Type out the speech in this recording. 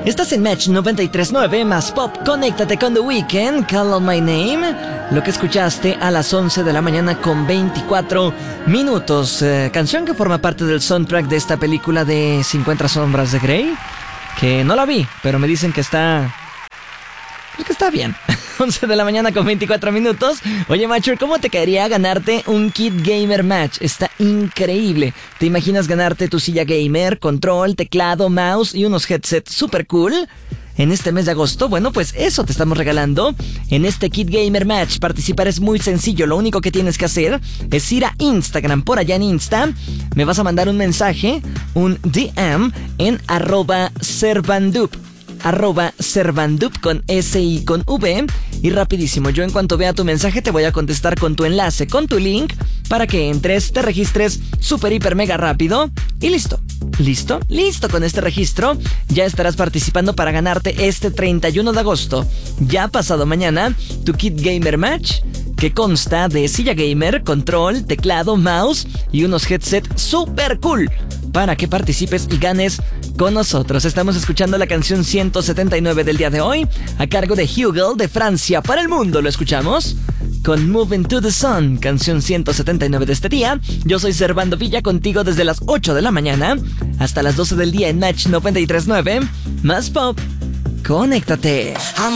Estás en Match 93.9 más Pop. Conéctate con The Weeknd, Call On My Name. Lo que escuchaste a las 11 de la mañana con 24 minutos. Canción que forma parte del soundtrack de esta película de 50 sombras de Grey. Que no la vi, pero me dicen que está... pues que está bien. 11 de la mañana con 24 minutos. Oye, Macho, ¿cómo te caería ganarte un Kit Gamer Match? Está increíble. ¿Te imaginas ganarte tu silla gamer, control, teclado, mouse y unos headsets super cool? En este mes de agosto, bueno, pues eso te estamos regalando en este Kit Gamer Match. Participar es muy sencillo. Lo único que tienes que hacer es ir a Instagram. Por allá en Insta me vas a mandar un mensaje, un DM en @servandup. @servandup con S y con V. Y rapidísimo, yo en cuanto vea tu mensaje te voy a contestar con tu enlace, con tu link, para que entres, te registres súper, hiper, mega rápido. Y listo. Listo con este registro. Ya estarás participando para ganarte este 31 de agosto, ya pasado mañana, tu Kit Gamer Match, que consta de silla gamer, control, teclado, mouse y unos headsets super cool, para que participes y ganes con nosotros. Estamos escuchando la canción 179 del día de hoy, a cargo de Hugel de Francia para el mundo. ¿Lo escuchamos? Con Moving to the Sun, canción 179 de este día. Yo soy Servando Villa, contigo desde las 8 de la mañana hasta las 12 del día en Match 93.9. Más Pop. Conéctate.